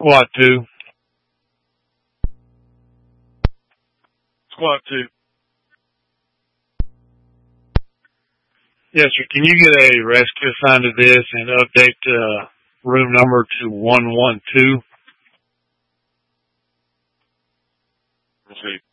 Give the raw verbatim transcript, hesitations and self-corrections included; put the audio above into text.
Squad two. Squad two. Yes, sir. Can you get a rescue assigned to this and update uh, room number to one one two? Let's see.